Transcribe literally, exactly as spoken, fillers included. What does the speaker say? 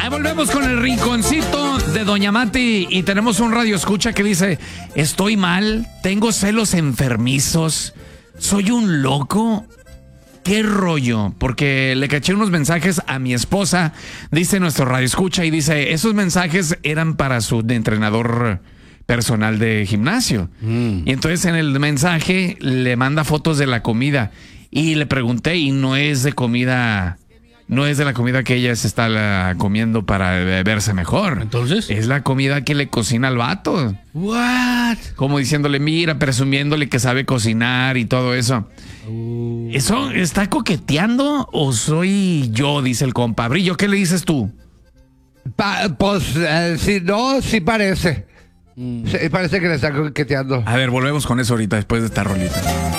Ahí volvemos con el rinconcito de Doña Mati y tenemos un radio escucha que dice: estoy mal, tengo celos enfermizos, soy un loco. ¿Qué rollo? Porque le caché unos mensajes a mi esposa, dice nuestro radio escucha, y dice, esos mensajes eran para su entrenador personal de gimnasio. Mm. Y entonces en el mensaje le manda fotos de la comida y le pregunté, y no es de comida, no es de la comida que ella se está la, comiendo para verse mejor. Entonces, es la comida que le cocina al vato. What? Como diciéndole, mira, presumiéndole que sabe cocinar y todo eso. Uh. ¿Eso está coqueteando o soy yo? Dice el compa. Brillo, ¿qué le dices tú? Pa, pues, eh, si no, sí parece. Mm. Sí, parece que le está coqueteando. A ver, volvemos con eso ahorita después de esta rolita.